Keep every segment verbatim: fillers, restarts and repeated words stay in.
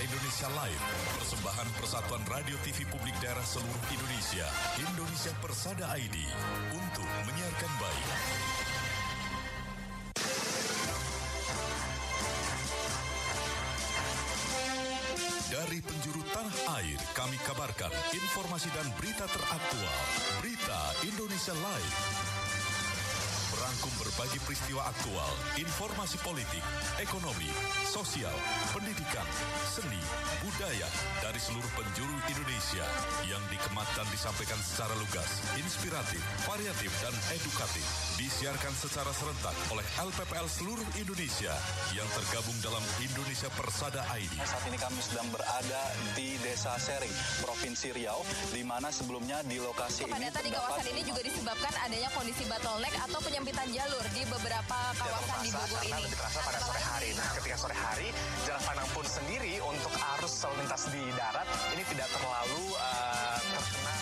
Indonesia Live, persembahan Persatuan Radio T V Publik Daerah seluruh Indonesia, Indonesia Persada I D, untuk menyiarkan baik. Dari penjuru tanah air, kami kabarkan informasi dan berita teraktual. Berita Indonesia Live. Merangkum berbagai peristiwa aktual, informasi politik, ekonomi, sosial, pendidikan, seni, budaya dari seluruh penjuru Indonesia yang dikemat dan disampaikan secara lugas, inspiratif, variatif, dan edukatif. Disiarkan secara serentak oleh L P P L seluruh Indonesia yang tergabung dalam Indonesia Persada I D. Saat ini kami sedang berada di Desa Sering, Provinsi Riau, di mana sebelumnya di lokasi ini kepadatan di kawasan ini juga disebabkan adanya kondisi bottleneck atau penyempitan jalur di beberapa kawasan di Bogor ini. Lebih terasa pada sore hari. Nah, ketika sore hari, jalan pandang pun sendiri untuk arus lalu lintas di darat ini tidak terlalu uh, terkena.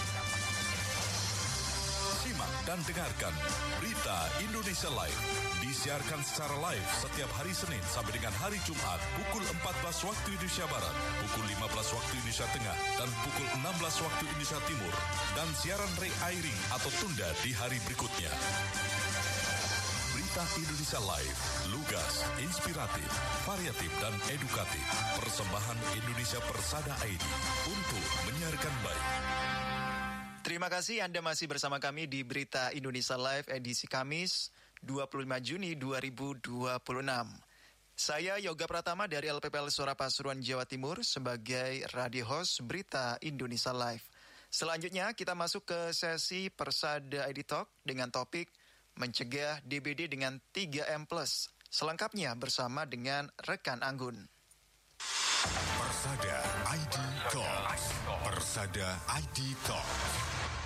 Simak dan dengarkan Berita Indonesia Live. Disiarkan secara live setiap hari Senin sampai dengan hari Jumat pukul empat belas waktu Indonesia Barat, pukul lima belas waktu Indonesia Tengah, dan pukul enam belas waktu Indonesia Timur. Dan siaran re-airing atau tunda di hari berikutnya. Berita Indonesia Live, lugas, inspiratif, variatif, dan edukatif. Persembahan Indonesia Persada I D untuk menyiarkan baik. Terima kasih Anda masih bersama kami di Berita Indonesia Live edisi Kamis dua puluh lima Juni dua ribu dua puluh enam. Saya Yoga Pratama dari L P P L Suara Pasuruan Jawa Timur sebagai radio host Berita Indonesia Live. Selanjutnya kita masuk ke sesi Persada I D Talk dengan topik mencegah D B D dengan tiga M plus. Selengkapnya bersama dengan rekan Anggun. Persada I D Talks. Persada I D Talks.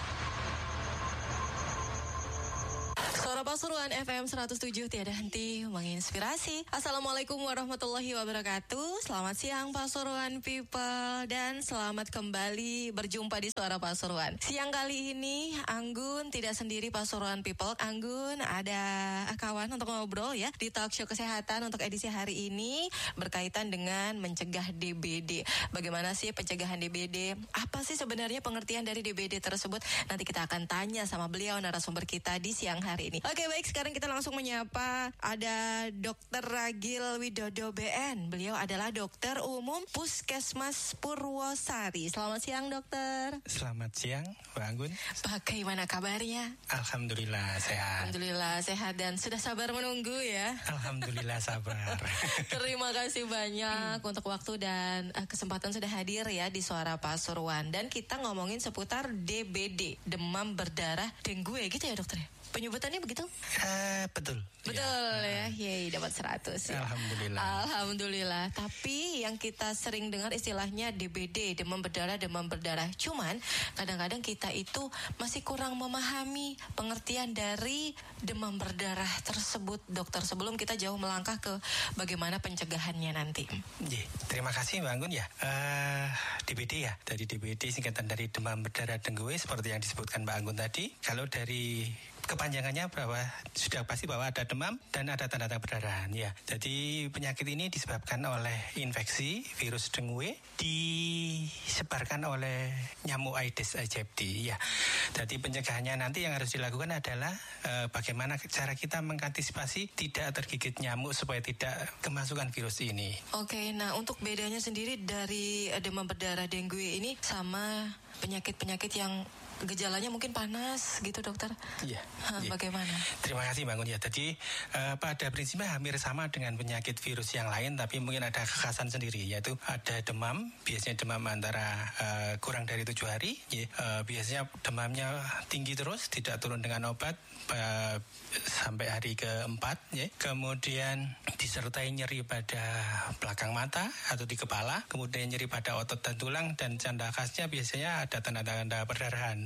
Suara Pasuruan F M seratus tujuh tiada henti menginspirasi. Assalamualaikum warahmatullahi wabarakatuh. Selamat siang Pasuruan people, dan selamat kembali berjumpa di Suara Pasuruan. Siang kali ini Anggun tidak sendiri Pasuruan people. Anggun ada kawan untuk ngobrol ya di talk show kesehatan untuk edisi hari ini berkaitan dengan mencegah D B D. Bagaimana sih pencegahan D B D? Apa sih sebenarnya pengertian dari D B D tersebut? Nanti kita akan tanya sama beliau narasumber kita di siang hari ini. Oke baik, sekarang kita langsung menyapa ada Dokter Ragil Widodo B N. Beliau adalah dokter umum Puskesmas Purwosari. Selamat siang dokter. Selamat siang Mbak Anggun. Bagaimana kabarnya? Alhamdulillah sehat. Alhamdulillah sehat dan sudah sabar menunggu ya. Alhamdulillah sabar. Terima kasih banyak hmm. untuk waktu dan uh, kesempatan sudah hadir ya di Suara Pasuruan. Dan kita ngomongin seputar D B D, demam berdarah dengue gitu ya dokter ya? Penyebutannya begitu? Uh, betul. Betul ya, ya. Yeay dapat seratus ya. Alhamdulillah. Alhamdulillah. Tapi yang kita sering dengar istilahnya D B D, demam berdarah, demam berdarah. Cuman kadang-kadang kita itu masih kurang memahami pengertian dari demam berdarah tersebut, dokter. Sebelum kita jauh melangkah ke bagaimana pencegahannya nanti. Yeah, terima kasih Mbak Anggun ya. Uh, D B D ya, dari D B D singkatan dari demam berdarah dengue seperti yang disebutkan Mbak Anggun tadi. Kalau dari kepanjangannya bahwa sudah pasti bahwa ada demam dan ada tanda-tanda perdarahan ya. Jadi penyakit ini disebabkan oleh infeksi virus dengue disebarkan oleh nyamuk Aedes aegypti ya. Jadi pencegahannya nanti yang harus dilakukan adalah eh, bagaimana cara kita mengantisipasi tidak tergigit nyamuk supaya tidak kemasukan virus ini. Oke, nah untuk bedanya sendiri dari demam berdarah dengue ini sama penyakit-penyakit yang gejalanya mungkin panas gitu dokter. Iya. Ha, iya. Bagaimana? Terima kasih Mbak Ngun ya. Jadi uh, pada prinsipnya hampir sama dengan penyakit virus yang lain, tapi mungkin ada kekhasan sendiri, yaitu ada demam, biasanya demam antara uh, kurang dari tujuh hari, ya. uh, biasanya demamnya tinggi terus, tidak turun dengan obat uh, sampai hari keempat, ya. Kemudian disertai nyeri pada belakang mata atau di kepala, kemudian nyeri pada otot dan tulang, dan tanda khasnya biasanya ada tanda-tanda perdarahan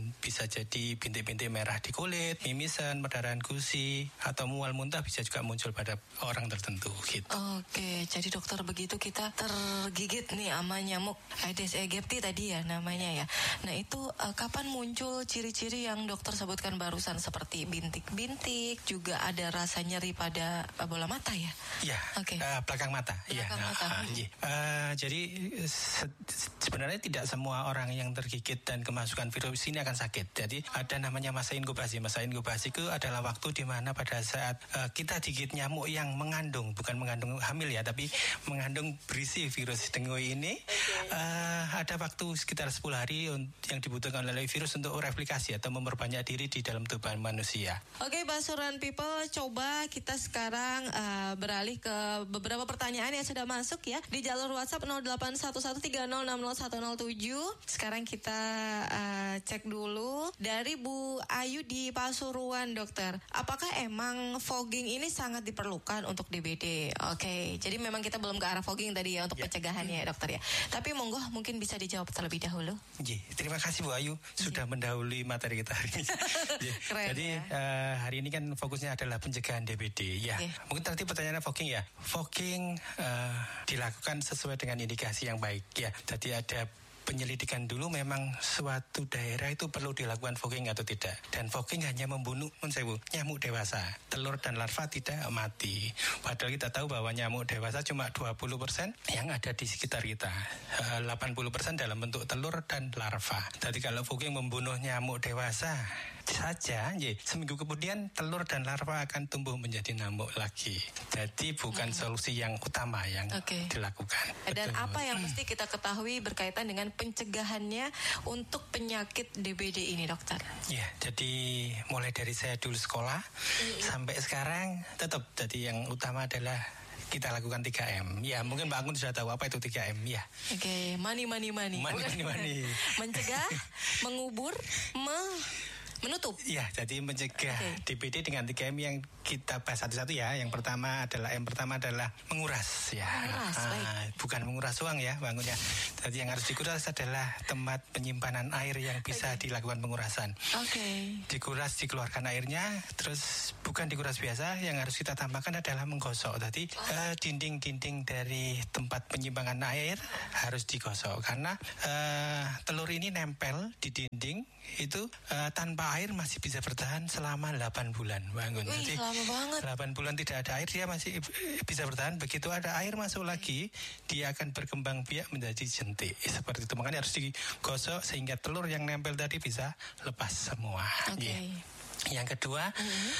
bisa jadi bintik-bintik merah di kulit, mimisan, perdarahan gusi, atau mual muntah bisa juga muncul pada orang tertentu gitu. Oke, jadi dokter begitu kita tergigit nih sama nyamuk Aedes aegypti tadi ya namanya ya. Nah itu uh, kapan muncul ciri-ciri yang dokter sebutkan barusan seperti bintik-bintik, juga ada rasa nyeri pada uh, bola mata ya? Iya, Oke. uh, belakang mata. Belakang ya, mata. Uh, uh, uh, jadi se- sebenarnya tidak semua orang yang tergigit dan kemasukan virus ini akan sakit. Jadi ada namanya masa inkubasi. Masa inkubasi itu adalah waktu di mana pada saat uh, kita digigit nyamuk yang mengandung, bukan mengandung hamil ya, tapi mengandung berisi virus dengue ini, uh, ada waktu sekitar sepuluh hari yang dibutuhkan oleh virus untuk replikasi atau memperbanyak diri di dalam tubuh manusia. Oke, Pasuruan People, coba kita sekarang uh, beralih ke beberapa pertanyaan yang sudah masuk ya di jalur WhatsApp nol delapan satu satu tiga nol enam nol satu nol tujuh. Sekarang kita uh, cek dulu dari Bu Ayu di Pasuruan, dokter. Apakah emang fogging ini sangat diperlukan untuk D B D? Oke, jadi memang kita belum ke arah fogging tadi ya untuk ya. pencegahannya ya, dokter ya. Tapi monggo mungkin bisa dijawab terlebih dahulu. Ye, terima kasih Bu Ayu sudah Ye. mendahului materi kita hari ini. Keren, jadi ya. uh, hari ini kan fokusnya adalah pencegahan D B D. Ya, Ye. mungkin tadi pertanyaannya fogging ya. Fogging uh, dilakukan sesuai dengan indikasi yang baik ya. Jadi ada penyelidikan dulu memang suatu daerah itu perlu dilakukan fogging atau tidak. Dan fogging hanya membunuh nyamuk dewasa. Telur dan larva tidak mati. Padahal kita tahu bahwa nyamuk dewasa cuma dua puluh persen yang ada di sekitar kita. delapan puluh persen dalam bentuk telur dan larva. Jadi kalau fogging membunuh nyamuk dewasa saja, ye, seminggu kemudian telur dan larva akan tumbuh menjadi nyamuk lagi. Jadi bukan hmm. solusi yang utama yang okay. dilakukan. Dan Betul. apa yang mesti kita ketahui berkaitan dengan pencegahannya untuk penyakit D B D ini, dokter? Ya, jadi mulai dari saya dulu sekolah hmm. sampai sekarang tetap jadi yang utama adalah kita lakukan tiga M. Ya, mungkin Mbak Anggun sudah tahu apa itu tiga M ya. Oke, okay. Mani mani mani. Mani mani mani. Mencegah, mengubur, me menutup. Ya, jadi mencegah okay. D B D dengan tiga M yang kita bahas satu-satu ya. Yang pertama adalah M pertama adalah menguras ya. Menguras, ah, baik. Bukan menguras uang ya, bangun ya. Jadi yang harus dikuras adalah tempat penyimpanan air yang bisa okay. dilakukan pengurasan. Oke. Okay. Dikuras, dikeluarkan airnya, terus bukan dikuras biasa, yang harus kita tambahkan adalah menggosok. Tadi oh. uh, dinding-dinding dari tempat penyimpanan air harus digosok karena uh, telur ini nempel di dinding itu uh, tanpa air masih bisa bertahan selama delapan bulan, bangun. Wih, Jadi lama banget. delapan bulan tidak ada air dia masih bisa bertahan. Begitu ada air masuk lagi, dia akan berkembang biak menjadi jentik. Seperti itu. Makanya harus digosok sehingga telur yang nempel tadi bisa lepas semua. Oke. Okay. Yeah. Yang kedua, mm-hmm.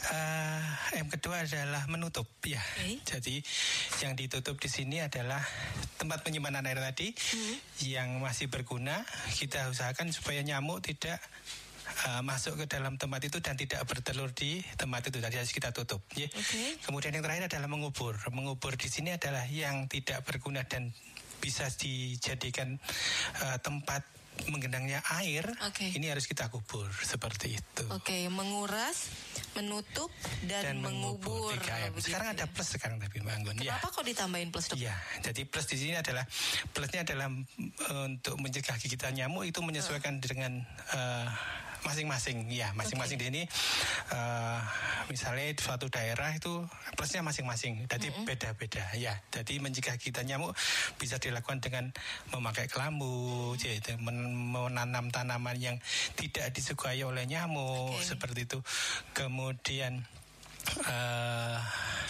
uh, M kedua adalah menutup ya. Okay. Jadi yang ditutup di sini adalah tempat penyimpanan air tadi mm-hmm. yang masih berguna. Kita usahakan supaya nyamuk tidak Uh, masuk ke dalam tempat itu dan tidak bertelur di tempat itu. Tadi harus kita tutup. Ya. Okay. Kemudian yang terakhir adalah mengubur. Mengubur di sini adalah yang tidak berguna dan bisa dijadikan uh, tempat menggenangnya air. Okay. Ini harus kita kubur seperti itu. Oke, okay. Menguras, menutup dan, dan mengubur. Sekarang ada plus sekarang tapi Mbak Anggun. Kenapa ya. kok ditambahin plus, dok? Iya, jadi plus di sini adalah plusnya adalah uh, untuk mencegah gigitan nyamuk itu menyesuaikan uh. dengan uh, masing-masing ya masing-masing okay. di sini uh, misalnya di suatu daerah itu plusnya masing-masing jadi mm-hmm. beda-beda ya jadi mencegah gigitan nyamuk bisa dilakukan dengan memakai kelambu jadi menanam tanaman yang tidak disukai oleh nyamuk okay. seperti itu kemudian uh,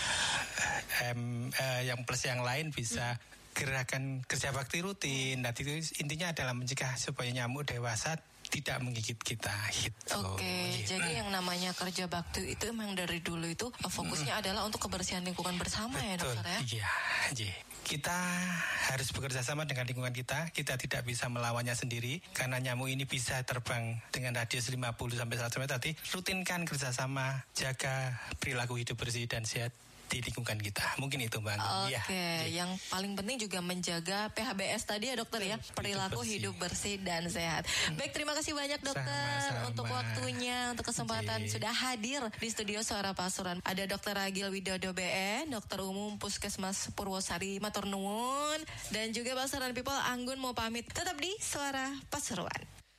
em, uh, yang plus yang lain bisa mm. gerakan kerja bakti rutin nanti itu intinya adalah mencegah supaya nyamuk dewasa tidak menggigit kita gitu. Oke, okay, gitu. Jadi yang namanya kerja bakti itu memang dari dulu itu fokusnya mm. adalah untuk kebersihan lingkungan bersama. Betul, ya dokter ya? Iya, iya. Kita harus bekerja sama dengan lingkungan kita. Kita tidak bisa melawannya sendiri karena nyamuk ini bisa terbang dengan radius lima puluh sampai seratus meter. Tadi rutinkan kerjasama, jaga perilaku hidup bersih dan sehat di lingkungan kita. Mungkin itu Bang. Oke, okay. ya. Yang paling penting juga menjaga P H B S tadi ya dokter ya, perilaku hidup bersih, hidup bersih dan sehat. Hmm. Baik, terima kasih banyak dokter sama-sama. Untuk waktunya, untuk kesempatan Jee. Sudah hadir di studio Suara Pasuruan. Ada Dokter Agil Widodo B N, Dokter Umum Puskesmas Purwosari Matur Nuwun, dan juga Pasuruan People Anggun mau pamit. Tetap di Suara Pasuruan.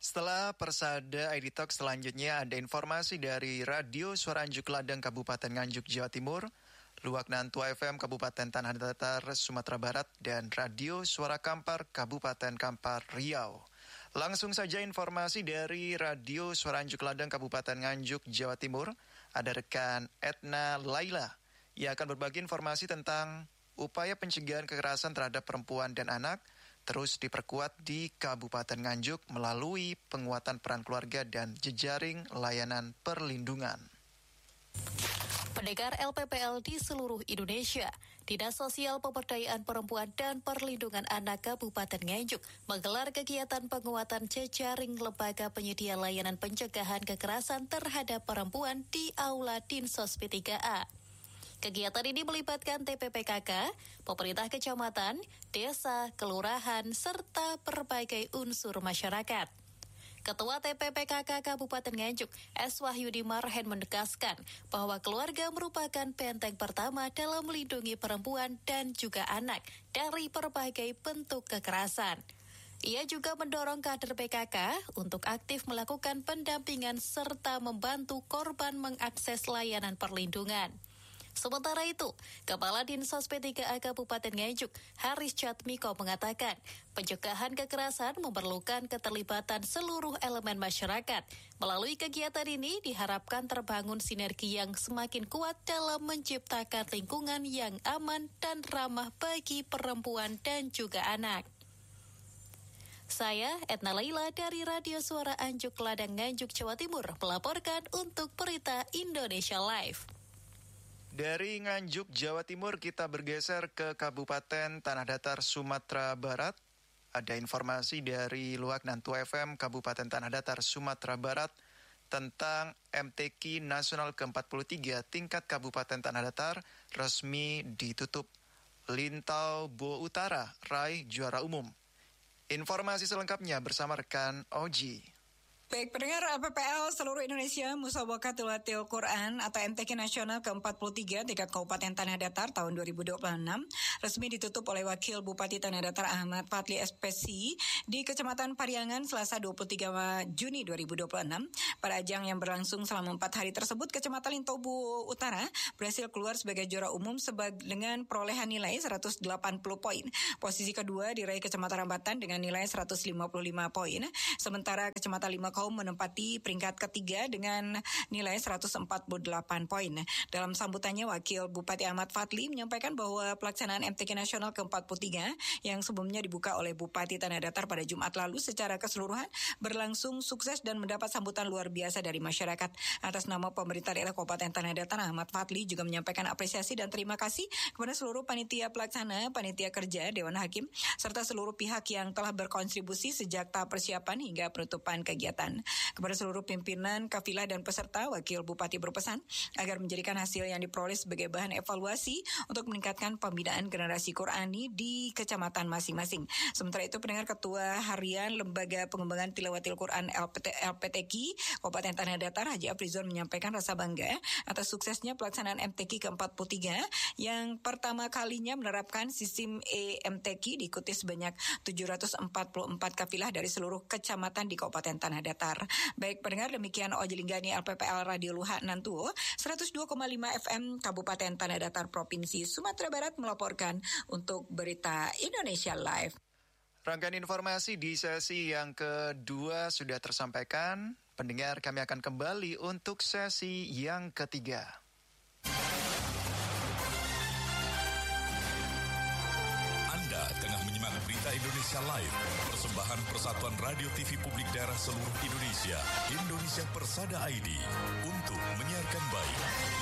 Setelah Persada I D Talk, selanjutnya ada informasi dari Radio Suara Anjuk Ladang Kabupaten Nganjuk, Jawa Timur, Luwak Nantua F M Kabupaten Tanah Datar, Sumatera Barat, dan Radio Suara Kampar Kabupaten Kampar, Riau. Langsung saja informasi dari Radio Suara Anjuk Ladang Kabupaten Nganjuk, Jawa Timur. Ada rekan Etna Laila yang akan berbagi informasi tentang upaya pencegahan kekerasan terhadap perempuan dan anak terus diperkuat di Kabupaten Nganjuk melalui penguatan peran keluarga dan jejaring layanan perlindungan. Pendengar L P P L di seluruh Indonesia, Dinas Sosial Pemberdayaan Perempuan dan Perlindungan Anak Kabupaten Nganjuk menggelar kegiatan penguatan jejaring lembaga penyedia layanan pencegahan kekerasan terhadap perempuan di Aula Dinsos P tiga A. Kegiatan ini melibatkan T P P K K, pemerintah kecamatan, desa, kelurahan, serta berbagai unsur masyarakat. Ketua T P P K K Kabupaten Nganjuk, S. Wahyudi Marhen menegaskan bahwa keluarga merupakan benteng pertama dalam melindungi perempuan dan juga anak dari berbagai bentuk kekerasan. Ia juga mendorong kader P K K untuk aktif melakukan pendampingan serta membantu korban mengakses layanan perlindungan. Sementara itu, Kepala Dinsos P tiga A Kabupaten Nganjuk, Haris Jatmiko mengatakan, pencegahan kekerasan memerlukan keterlibatan seluruh elemen masyarakat. Melalui kegiatan ini diharapkan terbangun sinergi yang semakin kuat dalam menciptakan lingkungan yang aman dan ramah bagi perempuan dan juga anak. Saya, Etna Laila dari Radio Suara Anjuk Ladang Nganjuk, Jawa Timur, melaporkan untuk Berita Indonesia Live. Dari Nganjuk, Jawa Timur, kita bergeser ke Kabupaten Tanah Datar, Sumatera Barat. Ada informasi dari Luwak Nantua F M Kabupaten Tanah Datar, Sumatera Barat tentang M T Q Nasional ke empat puluh tiga tingkat Kabupaten Tanah Datar resmi ditutup. Lintau Bo Utara raih juara umum. Informasi selengkapnya bersama rekan Oji. Baik, pendengar L P P L seluruh Indonesia Musabaqatul Tilawatil Quran atau M T Q Nasional ke empat puluh tiga tingkat Kabupaten Tanah Datar tahun dua ribu dua puluh enam resmi ditutup oleh Wakil Bupati Tanah Datar Ahmad Fadli S P C di Kecamatan Pariangan Selasa dua puluh tiga Juni dua ribu dua puluh enam. Pada ajang yang berlangsung selama empat hari tersebut, Kecamatan Lintobu Utara berhasil keluar sebagai juara umum sebag- dengan perolehan nilai seratus delapan puluh poin. Posisi kedua diraih Kecamatan Rambatan dengan nilai seratus lima puluh lima poin. Sementara Kecamatan Lima Kaum menempati peringkat ketiga dengan nilai seratus empat puluh delapan poin. Dalam sambutannya, Wakil Bupati Ahmad Fadli menyampaikan bahwa pelaksanaan M T Q Nasional ke empat puluh tiga yang sebelumnya dibuka oleh Bupati Tanah Datar pada Jumat lalu secara keseluruhan berlangsung sukses dan mendapat sambutan luar biasa dari masyarakat. Atas nama pemerintah daerah Kabupaten Tanah Datar, Ahmad Fadli juga menyampaikan apresiasi dan terima kasih kepada seluruh panitia pelaksana, panitia kerja, Dewan Hakim, serta seluruh pihak yang telah berkontribusi sejak tahap persiapan hingga penutupan kegiatan. Kepada seluruh pimpinan, kafilah dan peserta, Wakil Bupati berpesan agar menjadikan hasil yang diperoleh sebagai bahan evaluasi untuk meningkatkan pembinaan generasi Qurani di kecamatan masing-masing. Sementara itu, pendengar Ketua Harian Lembaga Pengembangan Tilawatil Quran L P T Q Kabupaten Tanah Datar, Haji Afrizon, menyampaikan rasa bangga atas suksesnya pelaksanaan M T Q ke empat puluh tiga yang pertama kalinya menerapkan sistem E M T Q diikuti sebanyak tujuh ratus empat puluh empat kafilah dari seluruh kecamatan di Kabupaten Tanah Datar. Baik pendengar, demikian Oji Linggani L P P L Radio Luhak Nantuo seratus dua koma lima F M Kabupaten Tanah Datar Provinsi Sumatera Barat melaporkan untuk Berita Indonesia Live. Rangkaian informasi di sesi yang kedua sudah tersampaikan. Pendengar, kami akan kembali untuk sesi yang ketiga. Anda tengah menyimak Berita Indonesia Live, persembahan Persatuan Radio T V Publik Daerah seluruh Indonesia, Indonesia Persada I D, untuk menyiarkan baik.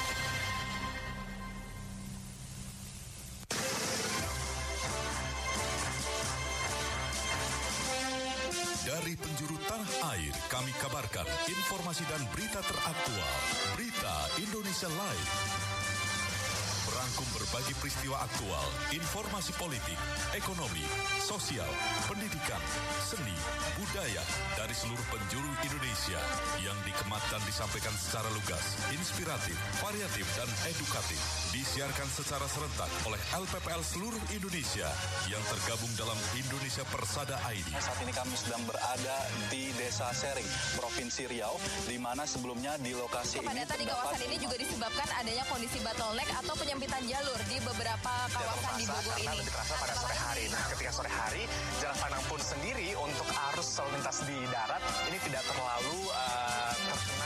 Dari penjuru tanah air, kami kabarkan informasi dan berita teraktual. Berita Indonesia Live. Merangkum berbagai peristiwa aktual, informasi politik, ekonomi, sosial, pendidikan, seni, budaya dari seluruh penjuru Indonesia yang dikemat dan disampaikan secara lugas, inspiratif, variatif, dan edukatif. disiarkan secara serentak oleh L P P L seluruh Indonesia yang tergabung dalam Indonesia Persada I D. Saat ini kami sedang berada di Desa Sering, Provinsi Riau, di mana sebelumnya di lokasi ini kepadatan di kawasan ini juga disebabkan adanya kondisi bottleneck atau penyempitan jalur di beberapa kawasan di Bogor ini. Lebih terasa pada sore hari. Nah, ketika sore hari, Jalan Pandang pun sendiri untuk arus lalu lintas di darat ini tidak terlalu uh, terkena.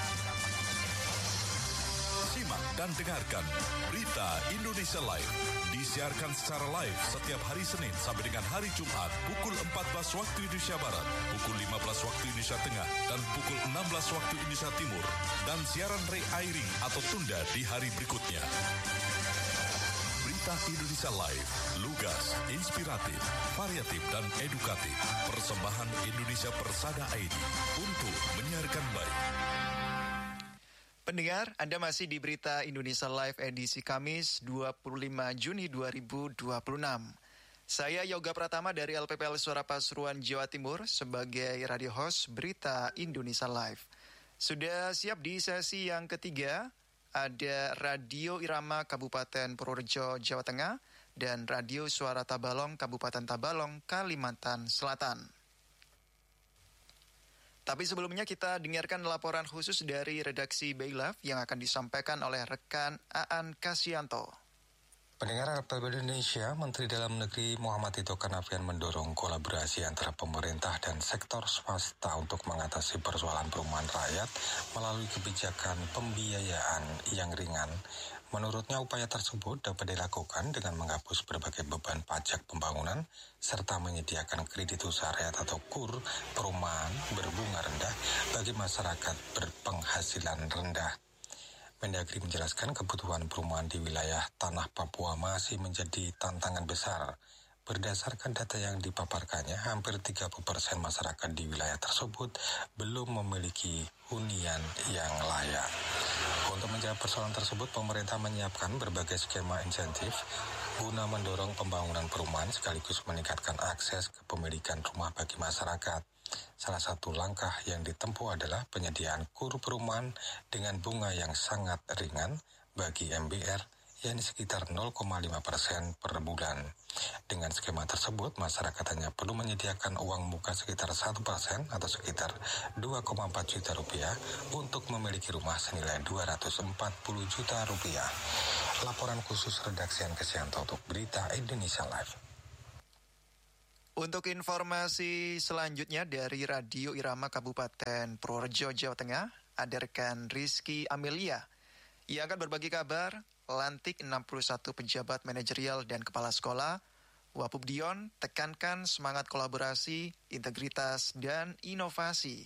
Simak dan dengarkan Berita Indonesia Live. Disiarkan secara live setiap hari Senin sampai dengan hari Jumat pukul empat belas waktu Indonesia Barat, pukul lima belas waktu Indonesia Tengah, dan pukul enam belas waktu Indonesia Timur. Dan siaran re-airing atau tunda di hari berikutnya. Berita Indonesia Live, lugas, inspiratif, variatif, dan edukatif. Persembahan Indonesia Persada I D untuk menyiarkan baik. Pendengar, Anda masih di Berita Indonesia Live edisi Kamis dua puluh lima Juni dua ribu dua puluh enam. Saya Yoga Pratama dari L P P L Suara Pasuruan Jawa Timur sebagai radio host Berita Indonesia Live. Sudah siap di sesi yang ketiga, ada Radio Irama Kabupaten Purworejo Jawa Tengah dan Radio Suara Tabalong Kabupaten Tabalong Kalimantan Selatan. Tapi sebelumnya kita dengarkan laporan khusus dari redaksi Bailaf yang akan disampaikan oleh rekan Aan Kasianto. Pendengar R P P Indonesia, Menteri Dalam Negeri Muhammad Tito Karnavian mendorong kolaborasi antara pemerintah dan sektor swasta untuk mengatasi persoalan perumahan rakyat melalui kebijakan pembiayaan yang ringan. Menurutnya upaya tersebut dapat dilakukan dengan menghapus berbagai beban pajak pembangunan serta menyediakan kredit usaha rakyat atau K U R perumahan berbunga rendah bagi masyarakat berpenghasilan rendah. Mendagri menjelaskan kebutuhan perumahan di wilayah Tanah Papua masih menjadi tantangan besar. Berdasarkan data yang dipaparkannya, hampir tiga puluh persen masyarakat di wilayah tersebut belum memiliki hunian yang layak. Untuk menjawab persoalan tersebut, pemerintah menyiapkan berbagai skema insentif guna mendorong pembangunan perumahan sekaligus meningkatkan akses kepemilikan rumah bagi masyarakat. Salah satu langkah yang ditempuh adalah penyediaan K U R perumahan dengan bunga yang sangat ringan bagi M B R, yakni sekitar nol koma lima persen per bulan. Dengan skema tersebut, masyarakat hanya perlu menyediakan uang muka sekitar satu persen atau sekitar dua koma empat juta rupiah untuk memiliki rumah senilai dua ratus empat puluh juta rupiah. Laporan khusus redaksi Aan Kasianto untuk Berita Indonesia Live. Untuk informasi selanjutnya dari Radio Irama Kabupaten Purworejo, Jawa Tengah, ada rekan Rizky Amelia. Ia akan berbagi kabar, lantik enam puluh satu pejabat manajerial dan kepala sekolah. Wapub Dion tekankan semangat kolaborasi, integritas, dan inovasi.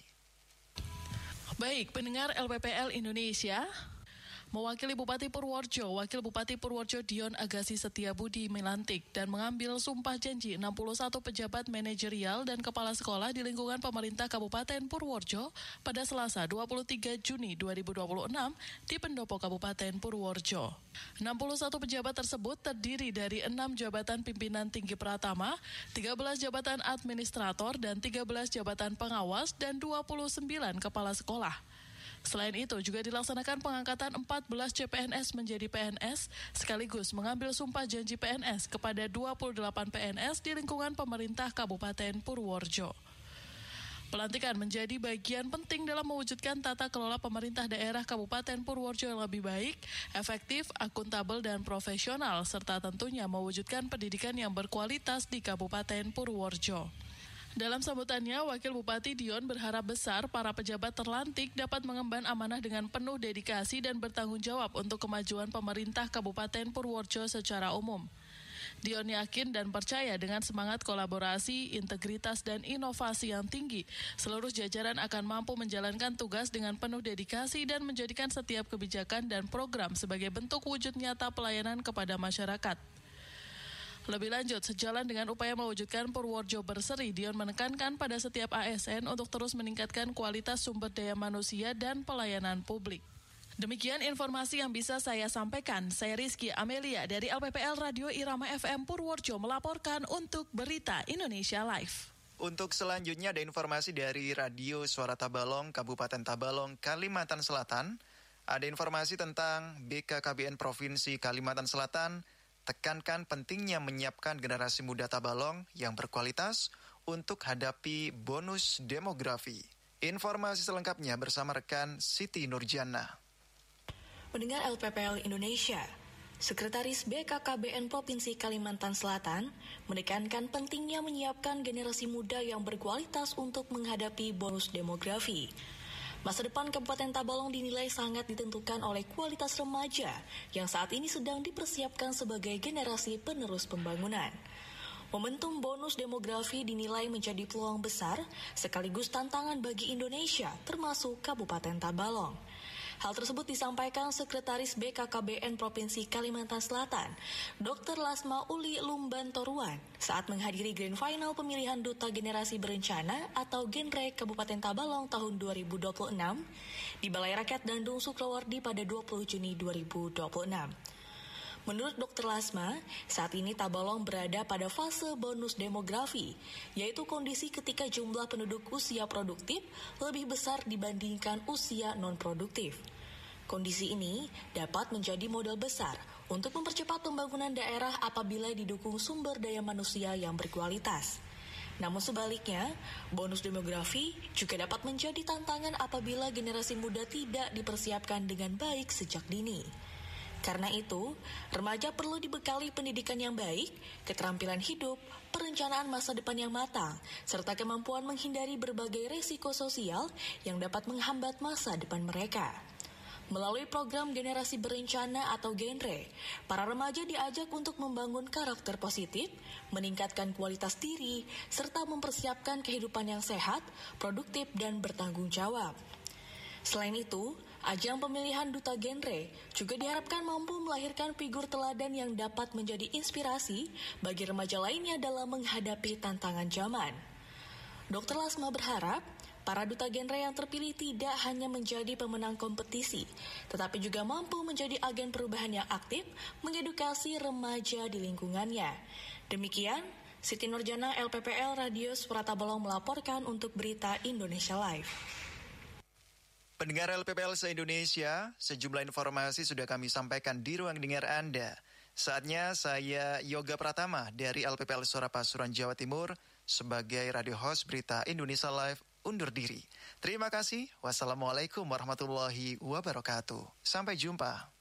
Baik, pendengar L P P L Indonesia, mewakili Bupati Purworejo, Wakil Bupati Purworejo Dion Agassi Setiabudi melantik dan mengambil sumpah janji enam puluh satu pejabat manajerial dan kepala sekolah di lingkungan pemerintah Kabupaten Purworejo pada Selasa dua puluh tiga Juni dua ribu dua puluh enam di Pendopo Kabupaten Purworejo. enam puluh satu pejabat tersebut terdiri dari enam jabatan pimpinan tinggi pratama, tiga belas jabatan administrator dan tiga belas jabatan pengawas dan dua puluh sembilan kepala sekolah. Selain itu juga dilaksanakan pengangkatan empat belas C P N S menjadi P N S sekaligus mengambil sumpah janji P N S kepada dua puluh delapan P N S di lingkungan pemerintah Kabupaten Purworejo. Pelantikan menjadi bagian penting dalam mewujudkan tata kelola pemerintah daerah Kabupaten Purworejo yang lebih baik, efektif, akuntabel, dan profesional, serta tentunya mewujudkan pendidikan yang berkualitas di Kabupaten Purworejo. Dalam sambutannya, Wakil Bupati Dion berharap besar para pejabat terlantik dapat mengemban amanah dengan penuh dedikasi dan bertanggung jawab untuk kemajuan pemerintah Kabupaten Purworejo secara umum. Dion yakin dan percaya dengan semangat kolaborasi, integritas, dan inovasi yang tinggi, seluruh jajaran akan mampu menjalankan tugas dengan penuh dedikasi dan menjadikan setiap kebijakan dan program sebagai bentuk wujud nyata pelayanan kepada masyarakat. Lebih lanjut, sejalan dengan upaya mewujudkan Purworejo berseri, Dion menekankan pada setiap A S N untuk terus meningkatkan kualitas sumber daya manusia dan pelayanan publik. Demikian informasi yang bisa saya sampaikan. Saya Rizky Amelia dari L P P L Radio Irama F M Purworejo melaporkan untuk Berita Indonesia Live. Untuk selanjutnya ada informasi dari Radio Suara Tabalong, Kabupaten Tabalong, Kalimantan Selatan. Ada informasi tentang B K K B N Provinsi Kalimantan Selatan tekankan pentingnya menyiapkan generasi muda Tabalong yang berkualitas untuk hadapi bonus demografi. Informasi selengkapnya bersama rekan Siti Nurjana. Pendengar L P P L Indonesia, Sekretaris B K K B N Provinsi Kalimantan Selatan menekankan pentingnya menyiapkan generasi muda yang berkualitas untuk menghadapi bonus demografi. Masa depan Kabupaten Tabalong dinilai sangat ditentukan oleh kualitas remaja yang saat ini sedang dipersiapkan sebagai generasi penerus pembangunan. Momentum bonus demografi dinilai menjadi peluang besar sekaligus tantangan bagi Indonesia termasuk Kabupaten Tabalong. Hal tersebut disampaikan Sekretaris B K K B N Provinsi Kalimantan Selatan, Doktor Lasma Uli Lumban Toruan, saat menghadiri Grand Final pemilihan Duta Generasi Berencana atau Genre Kabupaten Tabalong tahun dua ribu dua puluh enam di Balai Rakyat Dandung Sukrawardi pada dua puluh Juni dua ribu dua puluh enam. Menurut Doktor Lasma, saat ini Tabalong berada pada fase bonus demografi, yaitu kondisi ketika jumlah penduduk usia produktif lebih besar dibandingkan usia non-produktif. Kondisi ini dapat menjadi modal besar untuk mempercepat pembangunan daerah apabila didukung sumber daya manusia yang berkualitas. Namun sebaliknya, bonus demografi juga dapat menjadi tantangan apabila generasi muda tidak dipersiapkan dengan baik sejak dini. Karena itu, remaja perlu dibekali pendidikan yang baik, keterampilan hidup, perencanaan masa depan yang matang, serta kemampuan menghindari berbagai resiko sosial yang dapat menghambat masa depan mereka. Melalui program Generasi Berencana atau Genre, para remaja diajak untuk membangun karakter positif, meningkatkan kualitas diri, serta mempersiapkan kehidupan yang sehat, produktif, dan bertanggung jawab. Selain itu, ajang pemilihan Duta Genre juga diharapkan mampu melahirkan figur teladan yang dapat menjadi inspirasi bagi remaja lainnya dalam menghadapi tantangan zaman. Doktor Lasma berharap para Duta Genre yang terpilih tidak hanya menjadi pemenang kompetisi, tetapi juga mampu menjadi agen perubahan yang aktif mengedukasi remaja di lingkungannya. Demikian, Siti Nurjana L P P L Radio Suara Tabalong melaporkan untuk Berita Indonesia Live. Pendengar L P P L se-Indonesia, sejumlah informasi sudah kami sampaikan di ruang dengar Anda. Saatnya saya Yoga Pratama dari L P P L Suara Pasuruan Jawa Timur sebagai radio host Berita Indonesia Live undur diri. Terima kasih. Wassalamualaikum warahmatullahi wabarakatuh. Sampai jumpa.